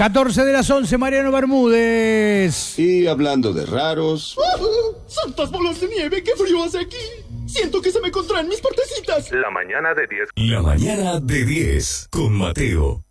14 de las 11, Mariano Bermúdez. Y hablando de raros... ¡Santas bolas de nieve! ¡Qué frío hace aquí! Siento que se me contraen mis partecitas. La mañana de 10. La mañana de 10 con Mateo.